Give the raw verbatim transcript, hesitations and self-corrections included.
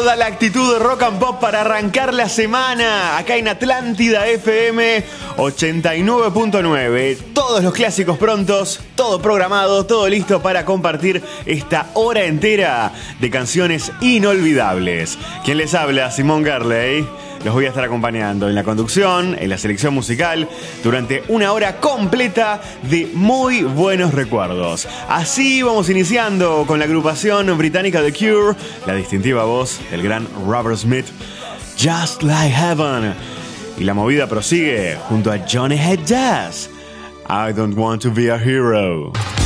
Toda la actitud de rock and pop para arrancar la semana, acá en Atlántida F M ochenta y nueve punto nueve. Todos los clásicos prontos, todo programado, todo listo para compartir esta hora entera de canciones inolvidables. ¿Quién les habla? Simón Garley. Los voy a estar acompañando en la conducción, en la selección musical, durante una hora completa de muy buenos recuerdos. Así vamos iniciando con la agrupación británica The Cure, la distintiva voz del gran Robert Smith, Just Like Heaven. Y la movida prosigue junto a Johnny Head Jazz, I Don't Want to Be a Hero.